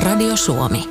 Radio Suomi.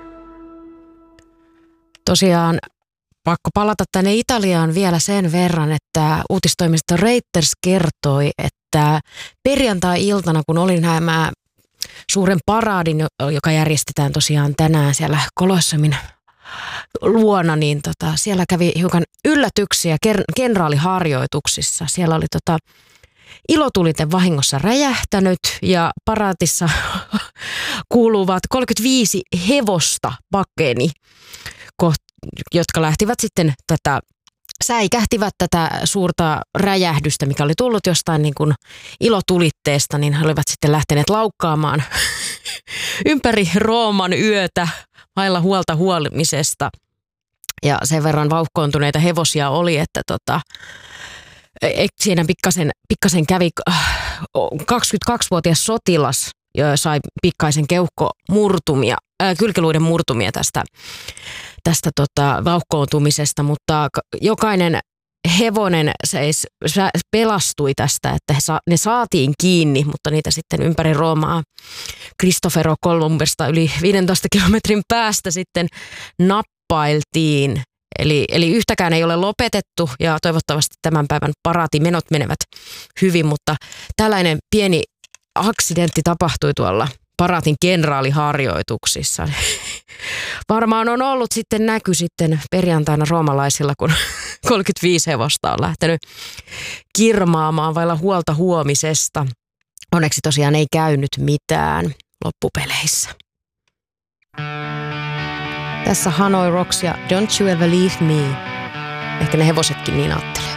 Tosiaan pakko palata tänne Italiaan vielä sen verran, että uutistoimisto Reuters kertoi, että perjantai-iltana, kun oli nämä suuren paraadin, joka järjestetään tosiaan tänään siellä Kolossemin luona, niin siellä kävi hiukan yllätyksiä kenraaliharjoituksissa. Siellä oli ilotulite vahingossa räjähtänyt ja paraatissa kuuluvat 35 hevosta pakeni, jotka lähtivät sitten säikähtivät tätä suurta räjähdystä, mikä oli tullut jostain niin kuin ilotulitteesta, niin he olivat sitten lähteneet laukkaamaan ympäri Rooman yötä vailla huolta huolimisesta. Ja sen verran vauhkoontuneita hevosia oli, että siinä pikkasen kävi 22-vuotias sotilas sai pikkaisen keuhkomurtumia, kylkiluiden murtumia tästä vauhkoontumisesta, mutta jokainen hevonen pelastui tästä, että ne saatiin kiinni, mutta niitä sitten ympäri Roomaa Cristoforo Columbesta yli 15 kilometrin päästä sitten nappailtiin. Eli yhtäkään ei ole lopetettu ja toivottavasti tämän päivän paraatimenot menevät hyvin, mutta tällainen pieni aksidentti tapahtui tuolla paraatin kenraaliharjoituksissa. Varmaan on ollut sitten näky sitten perjantaina roomalaisilla, kun 35 hevosta on lähtenyt kirmaamaan vailla huolta huomisesta. Onneksi tosiaan ei käynyt mitään loppupeleissä. Tässä Hanoi Rocks ja Don't You Ever Leave Me. Ehkä ne hevosetkin niin ajattelee.